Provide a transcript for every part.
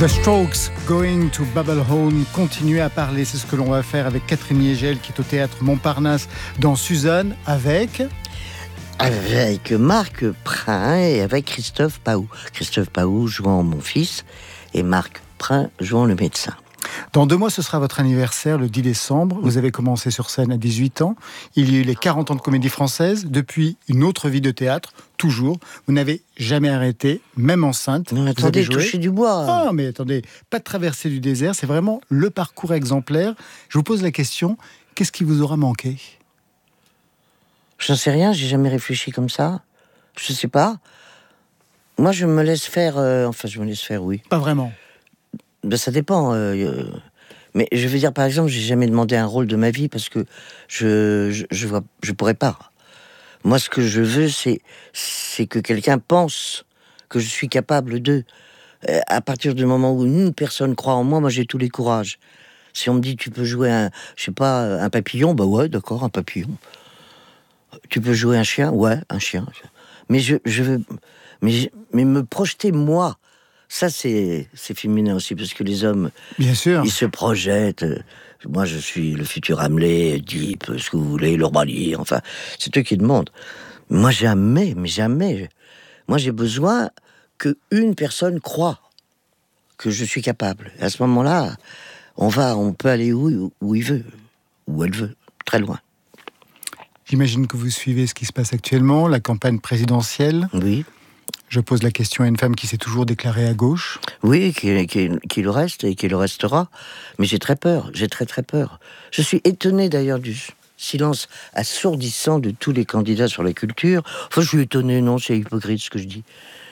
The Strokes, Going to Babel Home, continuer à parler, c'est ce que l'on va faire avec Catherine Niégel qui est au théâtre Montparnasse dans Suzanne avec Marc Prin et avec Christophe Paou. Christophe Paou jouant mon fils et Marc Prin jouant le médecin. Dans 2 mois, ce sera votre anniversaire, le 10 décembre. Vous avez commencé sur scène à 18 ans. Il y a eu les 40 ans de Comédie Française. Depuis, une autre vie de théâtre, toujours. Vous n'avez jamais arrêté, même enceinte. Non, attendez, touchez du bois. Ah, mais attendez, pas de traversée du désert. C'est vraiment le parcours exemplaire. Je vous pose la question, qu'est-ce qui vous aura manqué ? J'en sais rien, j'ai jamais réfléchi comme ça. Je sais pas. Moi, je me laisse faire... oui. Pas vraiment. Ben, ça dépend. Mais je veux dire, par exemple, j'ai jamais demandé un rôle de ma vie parce que je pourrais pas. Moi, ce que je veux, c'est que quelqu'un pense que je suis capable de. À partir du moment où une personne croit en moi, j'ai tous les courages. Si on me dit, tu peux jouer un papillon, bah ouais, d'accord, un papillon. Tu peux jouer un chien, ouais, un chien. Mais je veux, mais me projeter moi. Ça, c'est féminin aussi, parce que les hommes, bien sûr, ils se projettent. Moi, je suis le futur Hamlet, Oedipe, ce que vous voulez, le roi Lear, enfin, c'est eux qui demandent. Moi, jamais. Moi, j'ai besoin qu'une personne croie que je suis capable. Et à ce moment-là, on peut aller où il veut, où elle veut, très loin. J'imagine que vous suivez ce qui se passe actuellement, la campagne présidentielle. Oui. Je pose la question à une femme qui s'est toujours déclarée à gauche. Oui, qui le reste et qui le restera. Mais j'ai très peur, j'ai très très peur. Je suis étonné d'ailleurs du silence assourdissant de tous les candidats sur la culture. Enfin, je suis étonné, non, c'est hypocrite ce que je dis.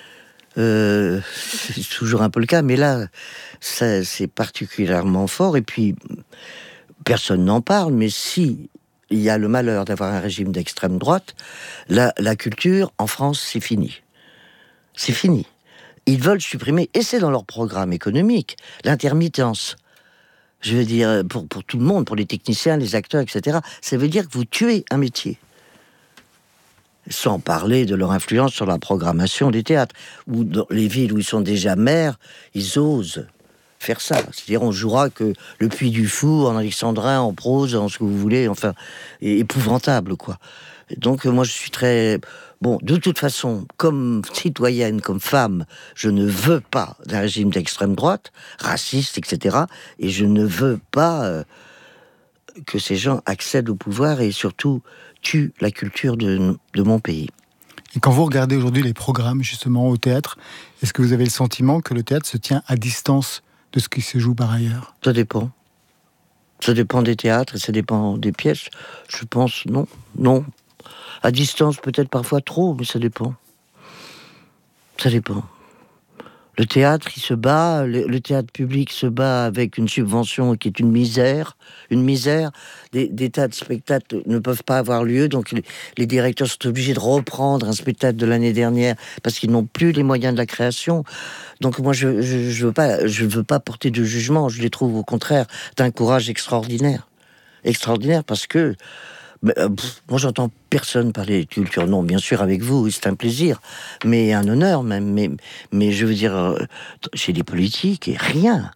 C'est toujours un peu le cas, mais là, ça, c'est particulièrement fort. Et puis, personne n'en parle, mais si il y a le malheur d'avoir un régime d'extrême droite, la culture, en France, c'est fini. C'est fini. Ils veulent supprimer, et c'est dans leur programme économique, l'intermittence. Je veux dire, pour tout le monde, pour les techniciens, les acteurs, etc. Ça veut dire que vous tuez un métier. Sans parler de leur influence sur la programmation des théâtres. Ou dans les villes où ils sont déjà maires, ils osent faire ça. C'est-à-dire, on jouera que le Puy du Fou, en alexandrin, en prose, en ce que vous voulez, enfin, épouvantable, quoi. Donc, moi, je suis très... Bon, de toute façon, comme citoyenne, comme femme, je ne veux pas d'un régime d'extrême droite, raciste, etc. Et je ne veux pas que ces gens accèdent au pouvoir et surtout tuent la culture de mon pays. Et quand vous regardez aujourd'hui les programmes, justement, au théâtre, est-ce que vous avez le sentiment que le théâtre se tient à distance de ce qui se joue par ailleurs ? Ça dépend. Ça dépend des théâtres et ça dépend des pièces. Je pense, non. À distance, peut-être parfois trop, mais ça dépend. Ça dépend. Le théâtre, il se bat, le théâtre public se bat avec une subvention qui est une misère. Des tas de spectacles ne peuvent pas avoir lieu, donc les directeurs sont obligés de reprendre un spectacle de l'année dernière parce qu'ils n'ont plus les moyens de la création. Donc moi, je veux pas porter de jugement, je les trouve au contraire d'un courage extraordinaire. Extraordinaire parce que moi, j'entends personne parler de culture. Non, bien sûr, avec vous, c'est un plaisir, mais un honneur même. Mais je veux dire, chez les politiques, rien.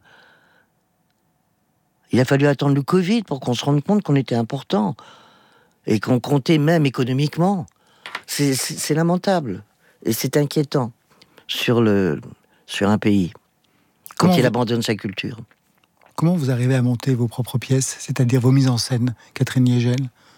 Il a fallu attendre le Covid pour qu'on se rende compte qu'on était important et qu'on comptait même économiquement. C'est lamentable et c'est inquiétant sur un pays quand il abandonne sa culture. Comment vous arrivez à monter vos propres pièces, c'est-à-dire vos mises en scène, Catherine Niégel ?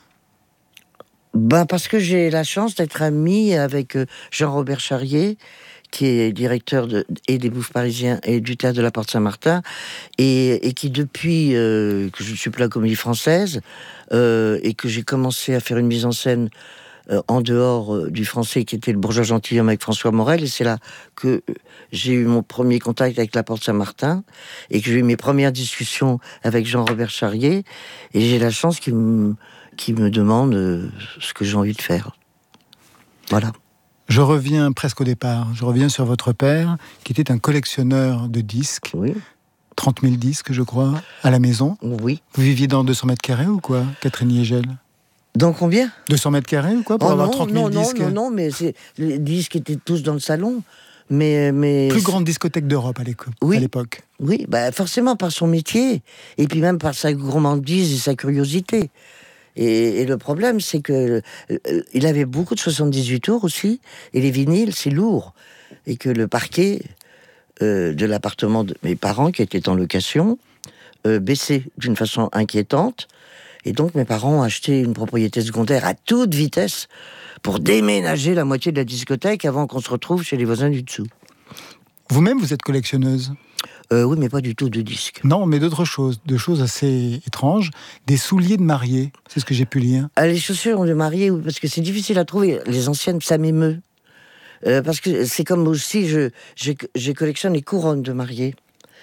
Parce que j'ai la chance d'être amie avec Jean-Robert Charrier, qui est directeur des Bouffes Parisiens et du Théâtre de la Porte Saint-Martin, et qui depuis que je suis plus à la Comédie Française, et que j'ai commencé à faire une mise en scène en dehors du français, qui était le Bourgeois Gentilhomme avec François Morel, et c'est là que j'ai eu mon premier contact avec la Porte Saint-Martin, et que j'ai eu mes premières discussions avec Jean-Robert Charrier, et j'ai la chance qu'il me demande ce que j'ai envie de faire. Voilà. Je reviens presque au départ. Je reviens sur votre père, qui était un collectionneur de disques. Oui. 30 000 disques, je crois, à la maison. Oui. Vous viviez dans 200 mètres carrés ou quoi, Catherine Niégel ? Dans combien ? 200 mètres carrés ou quoi, pour avoir 30 000 disques ? Non, mais les disques étaient tous dans le salon. Mais plus grande discothèque d'Europe à l'époque. Oui, forcément par son métier, et puis même par sa gourmandise et sa curiosité. Et le problème, c'est que il avait beaucoup de 78 tours aussi, et les vinyles, c'est lourd. Et que le parquet de l'appartement de mes parents, qui était en location, baissait d'une façon inquiétante. Et donc mes parents ont acheté une propriété secondaire à toute vitesse pour déménager la moitié de la discothèque avant qu'on se retrouve chez les voisins du dessous. Vous-même, vous êtes collectionneuse ? Oui, mais pas du tout de disques. Non, mais d'autres choses, de choses assez étranges. Des souliers de mariée, c'est ce que j'ai pu lire. Les chaussures de mariée, parce que c'est difficile à trouver. Les anciennes, ça m'émeut. Parce que c'est comme aussi, je collectionne les couronnes de mariée.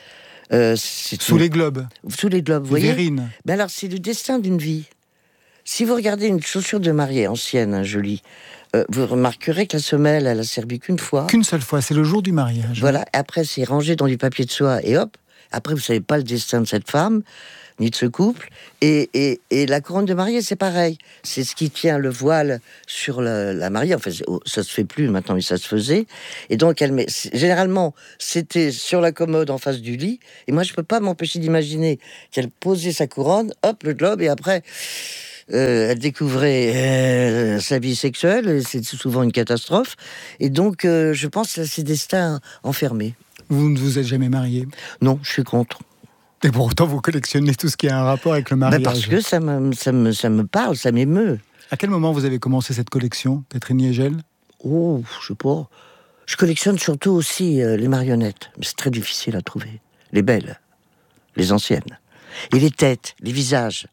Sous les globes. Sous les globes, vous voyez. Verrines. Mais alors, c'est le destin d'une vie. Si vous regardez une chaussure de mariée ancienne, jolie, vous remarquerez que la semelle, elle a servi qu'une fois. Qu'une seule fois, c'est le jour du mariage. Voilà, après c'est rangé dans du papier de soie et hop, après vous savez pas le destin de cette femme, ni de ce couple. Et la couronne de mariée, c'est pareil. C'est ce qui tient le voile sur la mariée. Enfin, ça se fait plus maintenant, mais ça se faisait. Et donc, généralement, c'était sur la commode en face du lit. Et moi, je peux pas m'empêcher d'imaginer qu'elle posait sa couronne, hop, le globe, et après... elle découvrait sa vie sexuelle, et c'est souvent une catastrophe. Et donc, je pense à ces destins enfermés. Vous ne vous êtes jamais marié ? Non, je suis contre. Et pour autant, vous collectionnez tout ce qui a un rapport avec le mariage. Parce que ça me parle, ça m'émeut. À quel moment vous avez commencé cette collection, Catherine Niégel ? Oh, je sais pas. Je collectionne surtout aussi les marionnettes. Mais c'est très difficile à trouver. Les belles, les anciennes. Et les têtes, les visages.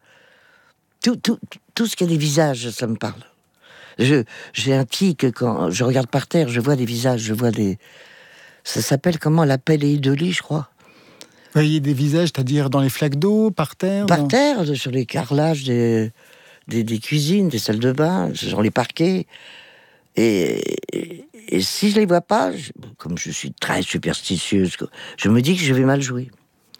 Tout ce qui a des visages, ça me parle. J'ai un tic, quand je regarde par terre, je vois des visages, je vois des... Ça s'appelle comment ? La paléidolie, je crois. Vous voyez des visages, c'est-à-dire dans les flaques d'eau, par terre ? Par terre, sur les carrelages des cuisines, des salles de bain, sur les parquets. Et si je les vois pas, comme je suis très superstitieuse, je me dis que je vais mal jouer.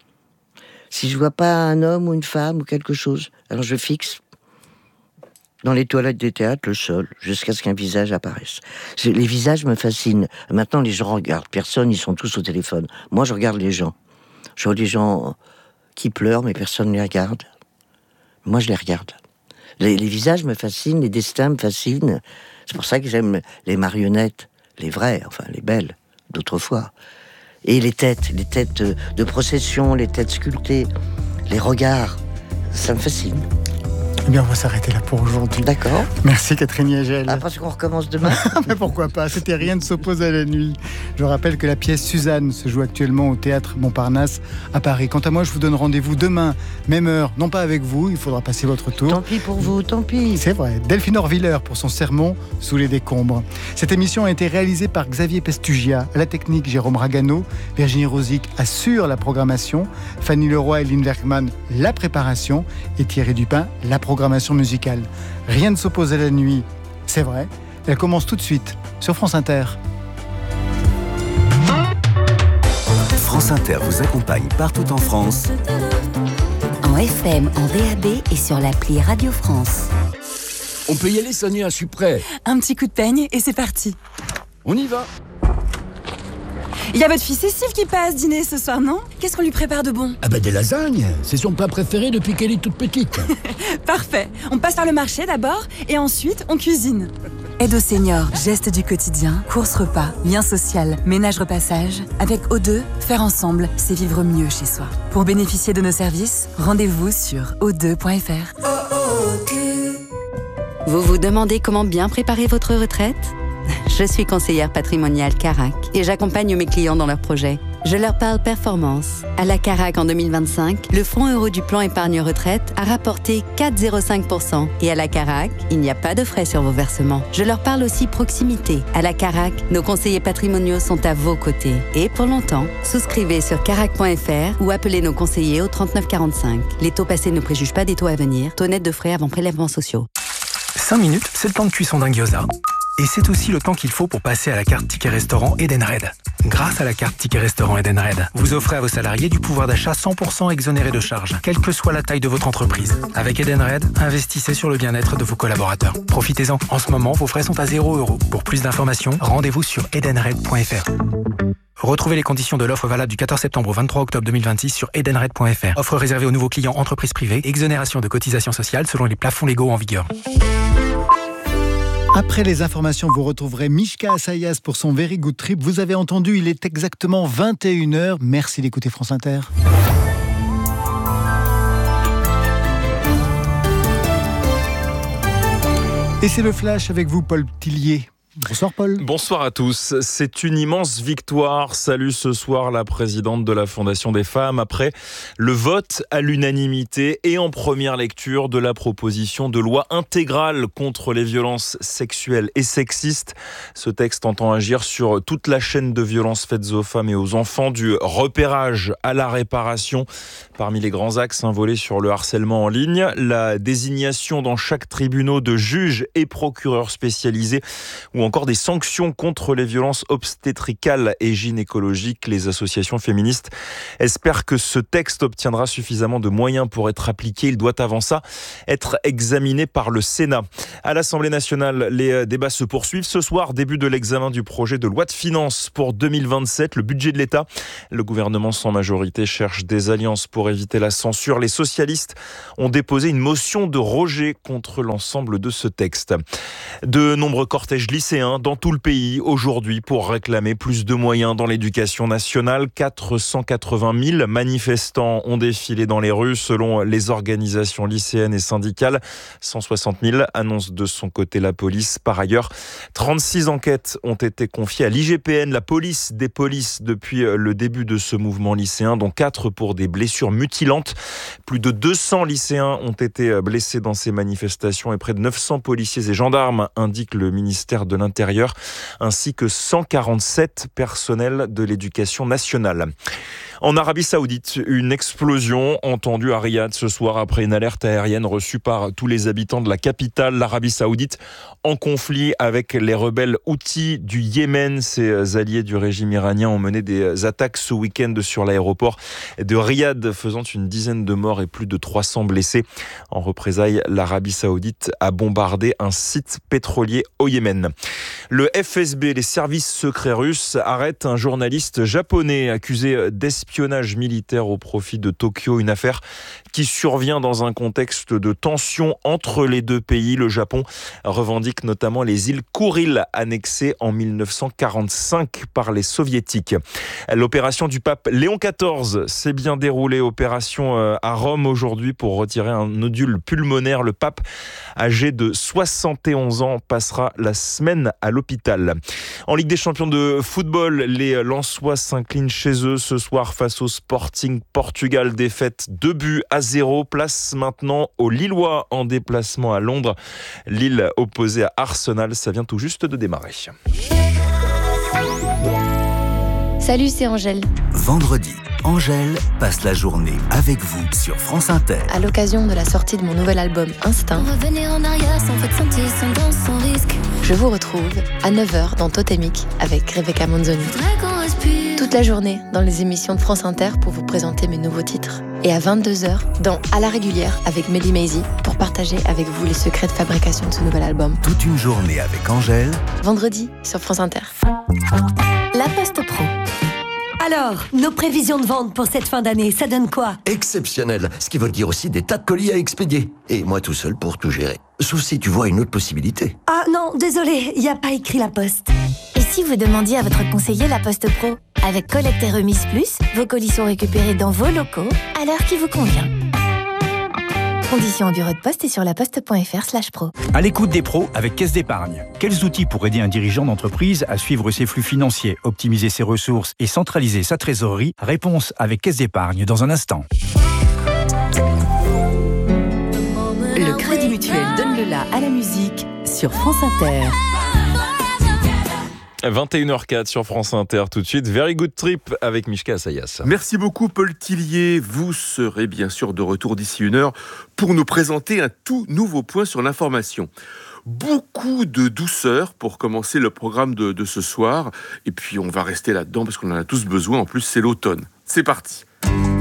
Si je vois pas un homme ou une femme ou quelque chose, alors je fixe dans les toilettes des théâtres le sol, jusqu'à ce qu'un visage apparaisse. Les visages me fascinent. Maintenant, les gens regardent personne, ils sont tous au téléphone. Moi, je regarde les gens. Je vois des gens qui pleurent, mais personne ne les regarde. Moi, je les regarde. Les visages me fascinent, les destins me fascinent. C'est pour ça que j'aime les marionnettes, les vraies, enfin les belles, d'autrefois. Et les têtes de procession, les têtes sculptées, les regards, ça me fascine. Eh bien, on va s'arrêter là pour aujourd'hui. D'accord. Merci Catherine Niégel. Parce qu'on recommence demain. Mais pourquoi pas, c'était Rien ne s'oppose à la nuit. Je rappelle que la pièce Suzanne se joue actuellement au Théâtre Montparnasse à Paris. Quant à moi, je vous donne rendez-vous demain, même heure, non pas avec vous, il faudra passer votre tour. Tant pis pour vous, tant pis. C'est vrai, Delphine Orviller pour son sermon Sous les décombres. Cette émission a été réalisée par Xavier Pestugia, à la technique Jérôme Ragano, Virginie Rosic assure la programmation, Fanny Leroy et Lynn Werkman la préparation et Thierry Dupin la programmation musicale. Rien ne s'oppose à la nuit, c'est vrai. Elle commence tout de suite sur France Inter. France Inter vous accompagne partout en France. En FM, en DAB et sur l'appli Radio France. On peut y aller, Sonia, je suis prêt. Un petit coup de peigne et c'est parti. On y va. Il y a votre fille Cécile qui passe dîner ce soir, non ? Qu'est-ce qu'on lui prépare de bon ? Des lasagnes. C'est son plat préféré depuis qu'elle est toute petite. Parfait. On passe par le marché d'abord et ensuite on cuisine. Aide aux seniors, gestes du quotidien, courses repas, lien social, ménage repassage. Avec O2, faire ensemble, c'est vivre mieux chez soi. Pour bénéficier de nos services, rendez-vous sur o2.fr. Vous vous demandez comment bien préparer votre retraite ? Je suis conseillère patrimoniale Carac et j'accompagne mes clients dans leurs projets. Je leur parle performance. À la Carac en 2025, le fonds euro du plan épargne retraite a rapporté 4,05%. Et à la Carac, il n'y a pas de frais sur vos versements. Je leur parle aussi proximité. À la Carac, nos conseillers patrimoniaux sont à vos côtés. Et pour longtemps, souscrivez sur carac.fr ou appelez nos conseillers au 3945. Les taux passés ne préjugent pas des taux à venir. Taux net de frais avant prélèvements sociaux. 5 minutes, c'est le temps de cuisson d'un gyoza. Et c'est aussi le temps qu'il faut pour passer à la carte Ticket Restaurant Edenred. Grâce à la carte Ticket Restaurant Edenred, vous offrez à vos salariés du pouvoir d'achat 100% exonéré de charges, quelle que soit la taille de votre entreprise. Avec Edenred, investissez sur le bien-être de vos collaborateurs. Profitez-en. En ce moment, vos frais sont à 0 €. Pour plus d'informations, rendez-vous sur edenred.fr. Retrouvez les conditions de l'offre valable du 14 septembre au 23 octobre 2026 sur edenred.fr. Offre réservée aux nouveaux clients entreprises privées. Exonération de cotisations sociales selon les plafonds légaux en vigueur. Après les informations, vous retrouverez Mishka Assayas pour son Very Good Trip. Vous avez entendu, il est exactement 21h. Merci d'écouter France Inter. Et c'est le Flash avec vous, Paul Tillier. Bonsoir Paul. Bonsoir à tous. C'est une immense victoire. Salue ce soir la présidente de la Fondation des femmes après le vote à l'unanimité et en première lecture de la proposition de loi intégrale contre les violences sexuelles et sexistes. Ce texte entend agir sur toute la chaîne de violences faites aux femmes et aux enfants, du repérage à la réparation. Parmi les grands axes volés sur le harcèlement en ligne, la désignation dans chaque tribunal de juges et procureurs spécialisés ou encore des sanctions contre les violences obstétricales et gynécologiques. Les associations féministes espèrent que ce texte obtiendra suffisamment de moyens pour être appliqué. Il doit avant ça être examiné par le Sénat. À l'Assemblée nationale, les débats se poursuivent. Ce soir, début de l'examen du projet de loi de finances pour 2027, le budget de l'État. Le gouvernement sans majorité cherche des alliances pour éviter la censure. Les socialistes ont déposé une motion de rejet contre l'ensemble de ce texte. De nombreux cortèges lycéens dans tout le pays aujourd'hui pour réclamer plus de moyens dans l'éducation nationale. 480 000 manifestants ont défilé dans les rues selon les organisations lycéennes et syndicales. 160 000 annonce de son côté la police. Par ailleurs, 36 enquêtes ont été confiées à l'IGPN, la police des polices, depuis le début de ce mouvement lycéen, dont 4 pour des blessures mutilantes. Plus de 200 lycéens ont été blessés dans ces manifestations et près de 900 policiers et gendarmes, indique le ministère de l'Intérieur, ainsi que 147 personnels de l'éducation nationale. En Arabie Saoudite, une explosion entendue à Riyad ce soir après une alerte aérienne reçue par tous les habitants de la capitale. L'Arabie Saoudite en conflit avec les rebelles Houthis du Yémen. Ces alliés du régime iranien ont mené des attaques ce week-end sur l'aéroport de Riyad, faisant une dizaine de morts et plus de 300 blessés. En représailles, l'Arabie Saoudite a bombardé un site pétrolier au Yémen. Le FSB, les services secrets russes, arrêtent un journaliste japonais accusé d'espionnage militaire au profit de Tokyo. Une affaire qui survient dans un contexte de tension entre les deux pays. Le Japon revendique notamment les îles Kouril, annexées en 1945 par les soviétiques. L'opération du pape Léon XIV s'est bien déroulée. Opération à Rome aujourd'hui pour retirer un nodule pulmonaire. Le pape, âgé de 71 ans, passera la semaine à l'hôpital. En Ligue des champions de football, les Lensois s'inclinent chez eux ce soir face au Sporting Portugal. Défaite 2-0. Place maintenant aux Lillois en déplacement à Londres. Lille opposé à Arsenal, ça vient tout juste de démarrer. Salut, c'est Angèle. Vendredi, Angèle passe la journée avec vous sur France Inter. À l'occasion de la sortie de mon nouvel album Instinct, je vous retrouve à 9h dans Totémique avec Rebecca Manzoni. Toute la journée dans les émissions de France Inter pour vous présenter mes nouveaux titres. Et à 22h dans À la régulière avec Melly Maisy pour partager avec vous les secrets de fabrication de ce nouvel album. Toute une journée avec Angèle. Vendredi sur France Inter. La Poste Pro. Alors, nos prévisions de vente pour cette fin d'année, ça donne quoi? Exceptionnel, ce qui veut dire aussi des tas de colis à expédier. Et moi tout seul pour tout gérer. Sauf si tu vois une autre possibilité. Ah non, désolé, il n'y a pas écrit La Poste. Et si vous demandiez à votre conseiller La Poste Pro? Avec collecte et remise plus, vos colis sont récupérés dans vos locaux à l'heure qui vous convient. Conditions au bureau de poste et sur laposte.fr/pro. À l'écoute des pros avec Caisse d'épargne. Quels outils pour aider un dirigeant d'entreprise à suivre ses flux financiers, optimiser ses ressources et centraliser sa trésorerie? Réponse avec Caisse d'épargne dans un instant. Le Crédit Mutuel donne le la à la musique sur France Inter. 21h04 sur France Inter, tout de suite, Very Good Trip avec Mishka Assayas. Merci beaucoup Paul Tillier, vous serez bien sûr de retour d'ici 1 heure pour nous présenter un tout nouveau point sur l'information. Beaucoup de douceur pour commencer le programme de ce soir. Et puis on va rester là-dedans parce qu'on en a tous besoin. En plus, c'est l'automne. C'est parti.